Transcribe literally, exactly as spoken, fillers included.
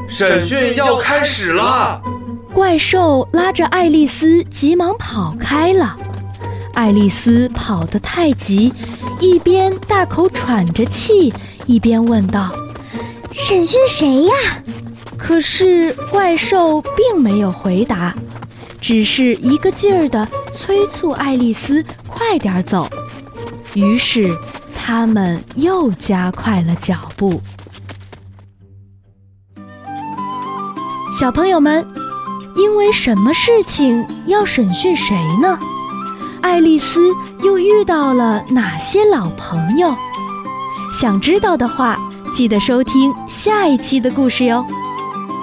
审讯要开始了！ 怪兽拉着爱丽丝急忙跑开了。爱丽丝跑得太急，一边大口喘着气，一边问道： 审讯谁呀？ 可是怪兽并没有回答，只是一个劲儿地催促爱丽丝快点走。于是他们又加快了脚步。小朋友们，因为什么事情要审讯谁呢？爱丽丝又遇到了哪些老朋友？想知道的话，记得收听下一期的故事哟。